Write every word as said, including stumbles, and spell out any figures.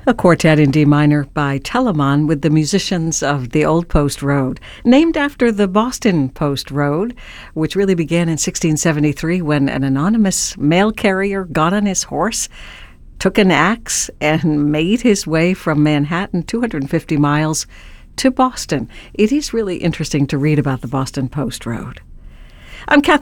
A quartet in D minor by Telemann with the musicians of the Old Post Road, named after the Boston Post Road, which really began in sixteen seventy-three when an anonymous mail carrier got on his horse, took an axe, and made his way from Manhattan two hundred fifty miles to Boston. It is really interesting to read about the Boston Post Road. I'm Kathy